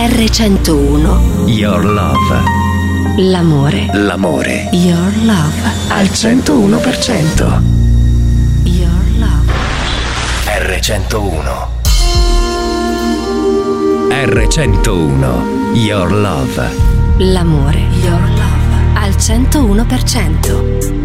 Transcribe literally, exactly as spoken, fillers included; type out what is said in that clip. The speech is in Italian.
erre centouno. Your Love. L'amore. L'amore. Your Love. Al centouno per cento. Your Love. erre centouno. erre centouno. Your Love. L'amore. Your Love. Al centouno per cento.